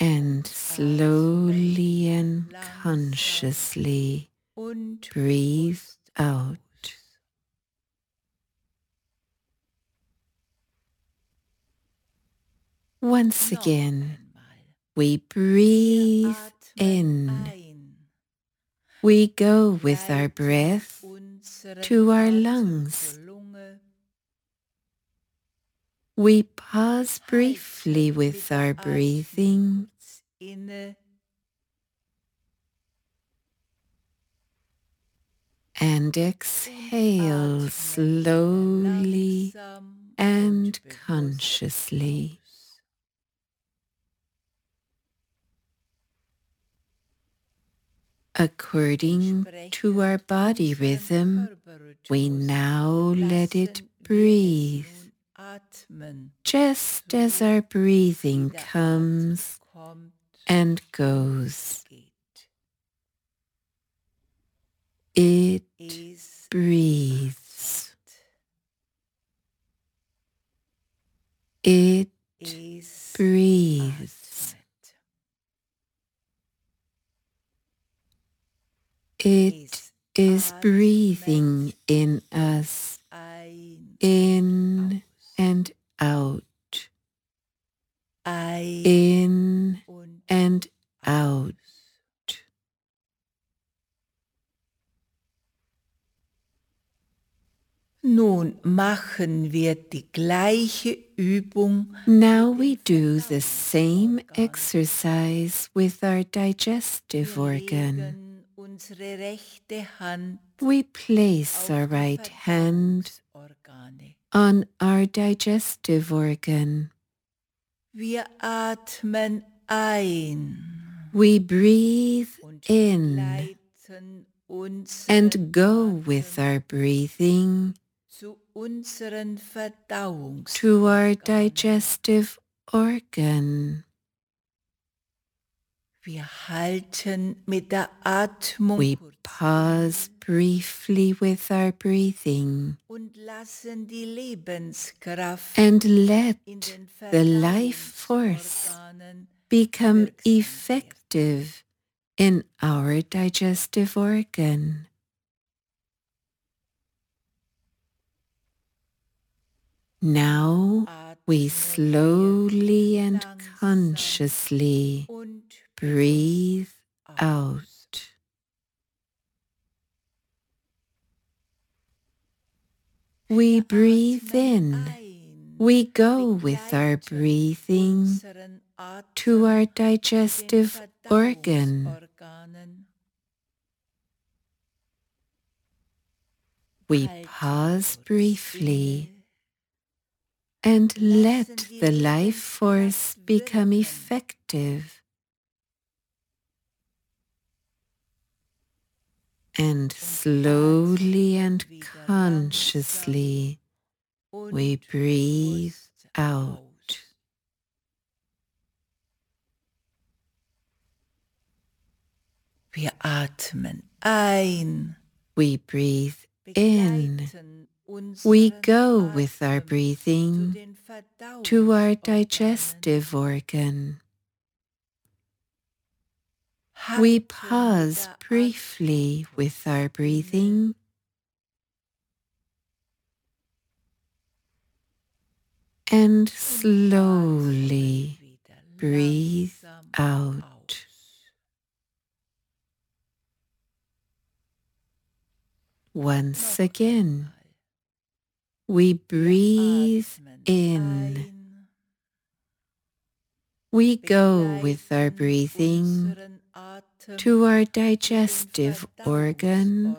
And slowly and consciously breathe out. Once again, we breathe in. We go with our breath to our lungs. We pause briefly with our breathing and exhale slowly and consciously. According to our body rhythm, we now let it breathe, just as our breathing comes and goes. It breathes. It breathes. It is breathing in us, in and out, in and out. Nun machen wir die gleiche Übung. Now we do the same exercise with our digestive organ. Unsere rechte Hand We place our right hand on our digestive organ. Wir atmen ein. We breathe in and go with our breathing zu unseren to our digestive organ. Wir halten mit der Atmung We pause briefly with our breathing und lassen die Lebenskraft and let in den the life force become effective in our digestive organ. Now we slowly and consciously breathe out. We breathe in. We go with our breathing to our digestive organ. We pause briefly and let the life force become effective. And slowly and consciously we breathe out. Wir atmen ein. We breathe in. We go with our breathing to our digestive organ. We pause briefly with our breathing and slowly breathe out. Once again, we breathe in. We go with our breathing to our digestive organ.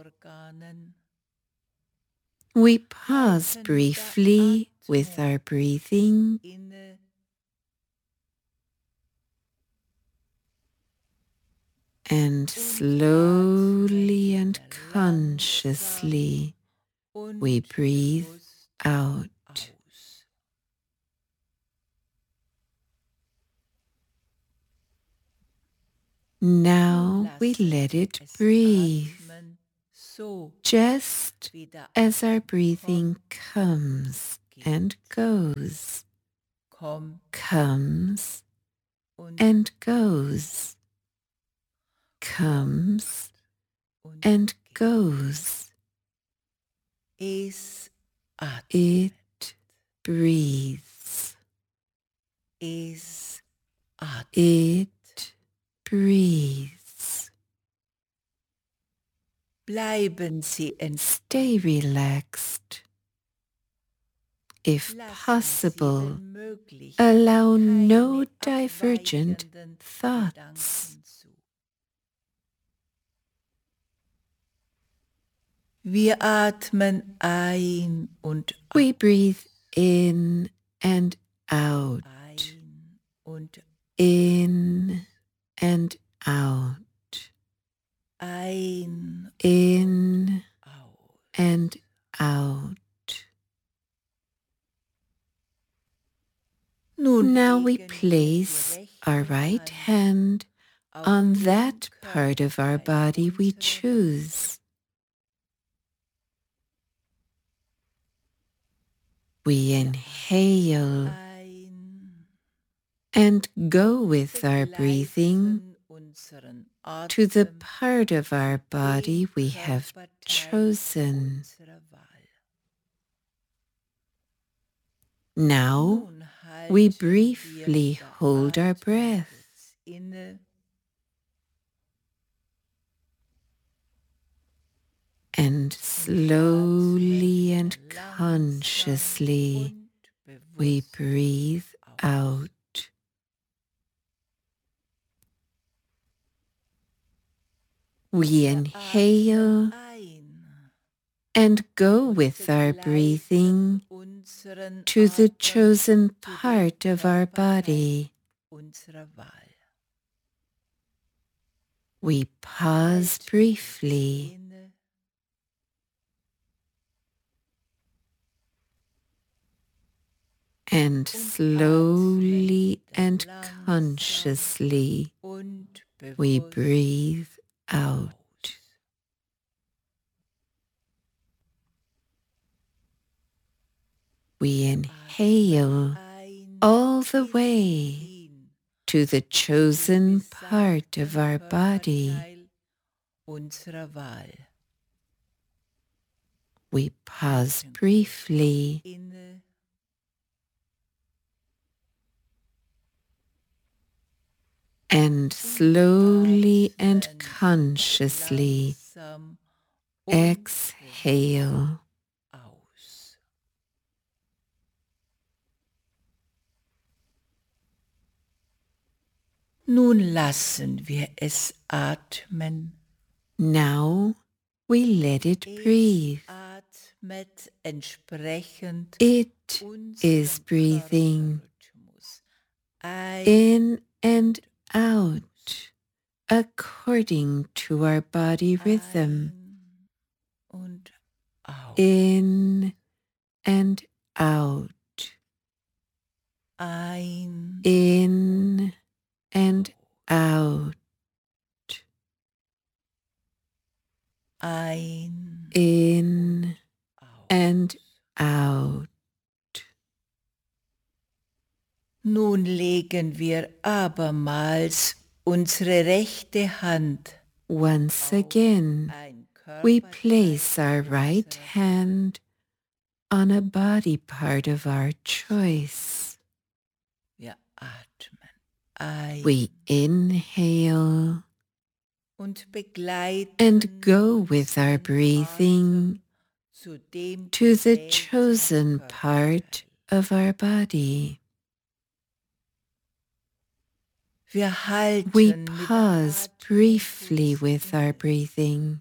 We pause briefly with our breathing and slowly and consciously we breathe out. Now we let it breathe, just as our breathing comes and goes, comes and goes, comes and goes. Es atmet. It breathes. Es atmet. It breathes. Bleiben Sie Stay relaxed. If possible, allow no divergent thoughts. Wir atmen ein und We breathe in and out, ein und in and out, ein in aus. and out. Now we place our right hand on that part of our body we choose. We inhale Ein and go with our breathing to the part of our body we have chosen. Now we briefly hold our breath and slowly and consciously we breathe out. We inhale and go with our breathing to the chosen part of our body. We pause briefly and slowly and consciously we breathe out. We inhale all the way to the chosen part of our body. We pause briefly and slowly and consciously exhale. Nun lassen wir es atmen. Now we let it breathe. Atmet entsprechend It is breathing in and out according to our body rhythm. und aus. In and out. Ein In and out. ein In aus. and out. Nun legen wir abermals unsere rechte Hand Once again, ein we Körperteil place our right hand on a body part of our choice. Wir atmen ein We inhale und begleiten and go with our breathing zu dem to the gewählten chosen part Körperteil. of our body. Wir halten We mit der pause Atmung briefly kurz with our inne, breathing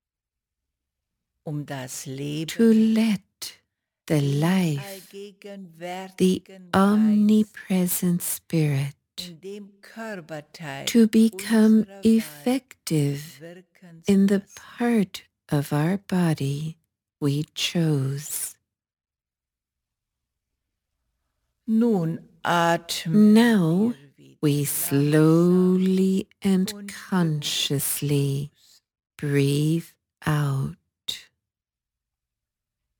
das to Leben, let the den life, the allgegenwärtigen Geist omnipresent Spirit, in dem Körperteil to become unserer Wahl effective wirken zu in the lassen. part of our body we chose. Nun atmen Now wir wieder we langsam slowly and und bewusst consciously aus. breathe out.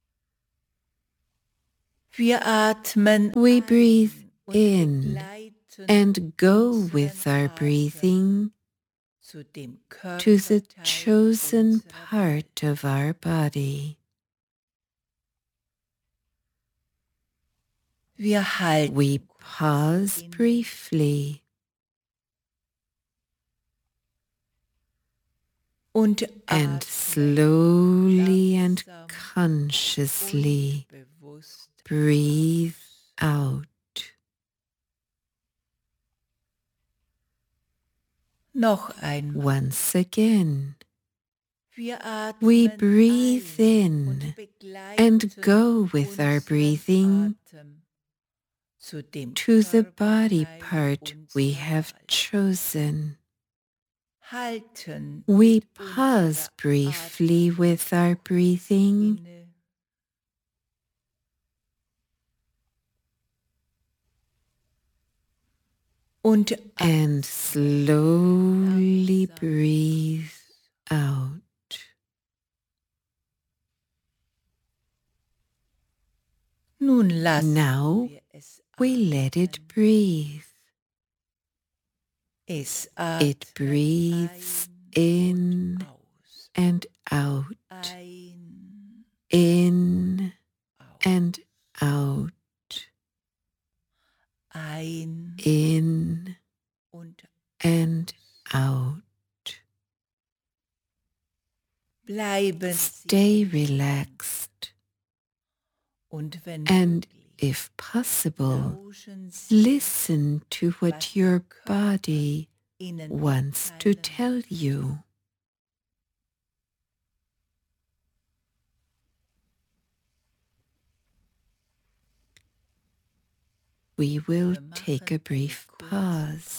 Wir atmen We breathe ein und in begleiten and go with our breathing to the chosen part of our body. We pause briefly and slowly and consciously breathe out. Once again, we breathe in and go with our breathing to the body part we have chosen. We pause briefly with our breathing and slowly breathe out. Now we let it breathe. It breathes in and out, in and out, in and out. Stay relaxed and, if possible, listen to what your body wants to tell you. We will take a brief pause.